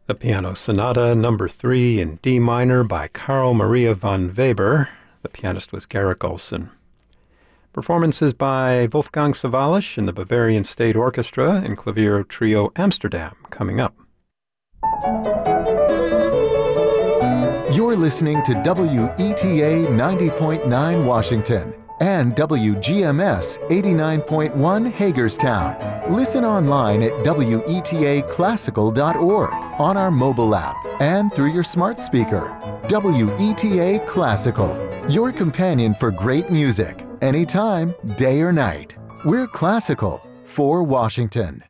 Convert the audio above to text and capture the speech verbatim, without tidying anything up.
The Piano Sonata Number three in D minor by Carl Maria von Weber. The pianist was Garrick Olson. Performances by Wolfgang Sawallisch and the Bavarian State Orchestra and Clavier Trio Amsterdam coming up. You're listening to W E T A ninety point nine Washington and W G M S eighty-nine point one Hagerstown. Listen online at W E T A classical dot org, on our mobile app, and through your smart speaker. W E T A Classical, your companion for great music, anytime, day or night. We're classical for Washington.